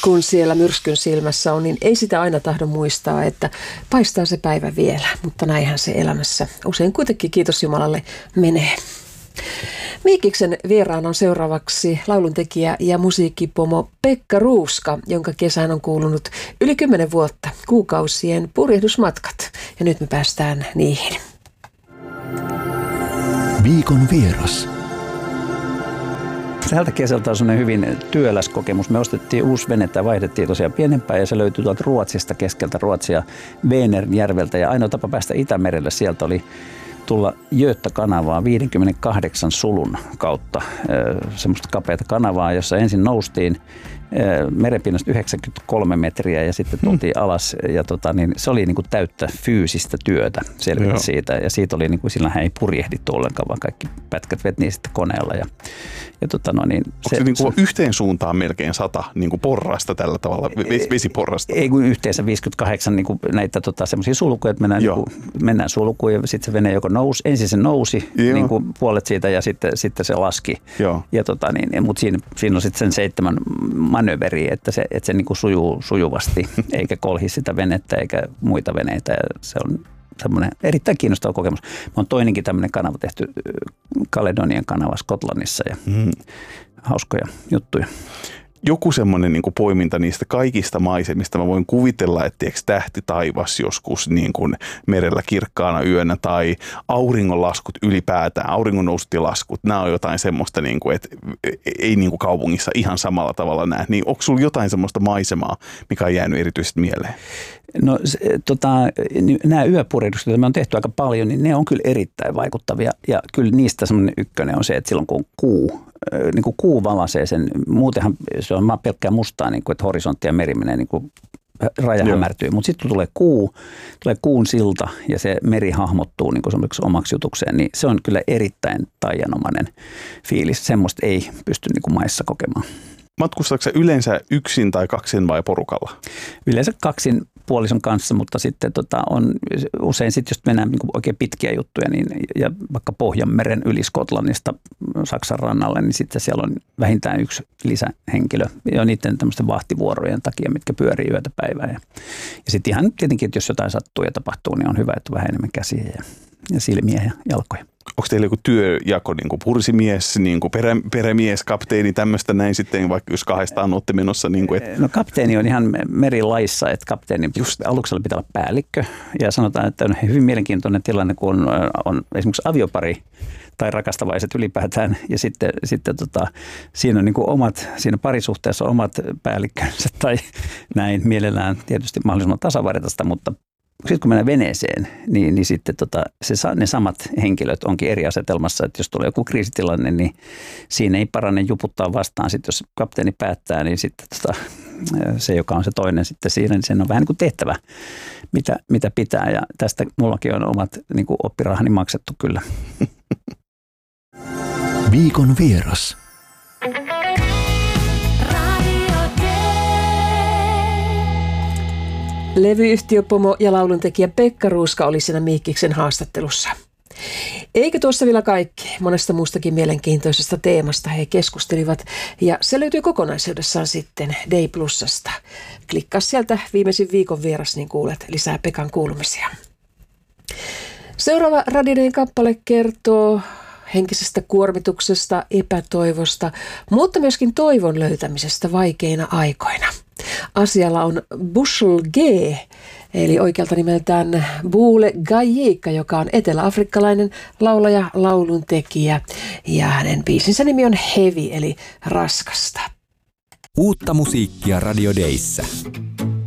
kun siellä myrskyn silmässä on, niin ei sitä aina tahdo muistaa, että paistaa se päivä vielä, mutta näinhän se elämässä usein kuitenkin, kiitos Jumalalle, menee. Miikiksen vieraana on seuraavaksi lauluntekijä ja musiikkipomo Pekka Ruuska, jonka kesään on kuulunut yli 10 vuotta, kuukausien purjehdusmatkat. Ja nyt me päästään niihin. Viikon vieras. Tältä kesältä on sellainen hyvin työläs kokemus. Me ostettiin uusi vene tai vaihdettiin tosiaan pienempää ja se löytyi tuolta Ruotsista, keskeltä Ruotsia, Vänernjärveltä. Ja ainoa tapa päästä Itämerelle sieltä oli tulla Göta-kanavaa 58 sulun kautta, semmoista kapeata kanavaa, jossa ensin noustiin merenpinnasta 93 metriä ja sitten tultiin alas. Ja se oli niin kuin täyttä fyysistä työtä selvitä siitä. Ja siitä oli, niin kuin, sillähän ei purjehdittu ollenkaan, vaan kaikki pätkät vetiin sitten koneella. Onko se niin kuin yhteen suuntaan melkein 100 niin kuin porrasta tällä tavalla, vesiporrasta? Ei kun yhteensä 58 niin kuin näitä semmoisia sulkuja, että mennään sulkuun ja sitten se vene joko nousi. Ensin se nousi niin kuin puolet siitä ja sitten se laski. Mutta siinä on sitten sen 7 manöveriä, että se niin kuin sujuu sujuvasti eikä kolhi sitä venettä eikä muita veneitä. Ja se on semmoinen erittäin kiinnostava kokemus. Mä oon toinenkin tämmöinen kanava tehty, Caledonian kanava Skotlannissa ja hauskoja juttuja. Joku semmoinen niin kuin poiminta niistä kaikista maisemista. Mä voin kuvitella, että tähti taivas joskus niin kuin merellä kirkkaana yönä tai auringonlaskut ylipäätään, auringonnousut ja laskut. Nämä on jotain semmoista, niin kuin, että ei niin kuin kaupungissa ihan samalla tavalla näe. Niin onko sulla jotain semmoista maisemaa, mikä on jäänyt erityisesti mieleen? No nämä yöpurjehdukset, joita me on tehty aika paljon, niin ne on kyllä erittäin vaikuttavia. Ja kyllä niistä semmoinen ykkönen on se, että silloin kun kuu valaisee sen, muutenhan se on pelkkää mustaa, niin kuin, että horisontti ja meri menee niin kuin raja hämärtyy. Mutta sitten kun tulee kuun silta ja se meri hahmottuu niin kuin omaksi jutukseen, niin se on kyllä erittäin taianomainen fiilis. Semmoista ei pysty niin kuin maissa kokemaan. Matkustatko sä yleensä yksin tai kaksin vai porukalla? Yleensä kaksin puolison kanssa, mutta sitten on usein sitten, jos mennään niin oikein pitkiä juttuja, niin, ja vaikka Pohjanmeren yli Skotlannista Saksan rannalle, niin sitten siellä on vähintään yksi lisähenkilö ja niiden tämmöisten vahtivuorojen takia, mitkä pyörii yötä päivää. Ja sitten ihan tietenkin, että jos jotain sattuu ja tapahtuu, niin on hyvä, että on vähän enemmän käsiä ja silmiä ja jalkoja. Onko teillä joku työjako, niin kuin pursimies, niin kuin perämies, kapteeni, tämmöistä näin sitten, vaikka jos kahdestaan olette menossa? Niin kuin, No kapteeni on ihan merilaissa, että kapteeni just aluksella pitää olla päällikkö. Ja sanotaan, että on hyvin mielenkiintoinen tilanne, kun on esimerkiksi aviopari tai rakastavaiset ylipäätään. Ja sitten siinä on niin kuin siinä parisuhteessa omat päällikkönsä tai näin mielellään tietysti mahdollisimman tasavartaista, mutta sitten kun mennään veneeseen, niin sitten ne samat henkilöt onkin eri asetelmassa, että jos tulee joku kriisitilanne, niin siinä ei parane juputtaa vastaan. Sitten jos kapteeni päättää, niin sitten se, joka on se toinen sitten siinä, niin sen on vähän niin kuin tehtävä, mitä pitää. Ja tästä mullakin on omat niin kuin oppirahani maksettu kyllä. Viikon vieras. Levyyhtiöpomo ja lauluntekijä Pekka Ruuska oli siinä Miikiksen haastattelussa. Eikä tuossa vielä kaikki. Monesta muustakin mielenkiintoisesta teemasta he keskustelivat ja se löytyy kokonaisuudessaan sitten Day Plusasta. Klikkaa sieltä viimeisin viikon vieras, niin kuulet lisää Pekan kuulumisia. Seuraava radioiden kappale kertoo henkisestä kuormituksesta, epätoivosta, mutta myöskin toivon löytämisestä vaikeina aikoina. Asialla on Bushel G, eli oikealta nimeltään Boole Gayika, joka on eteläafrikkalainen laulaja, lauluntekijä, ja hänen biisinsä nimi on Heavy, eli raskasta. Uutta musiikkia Radio Dayssä.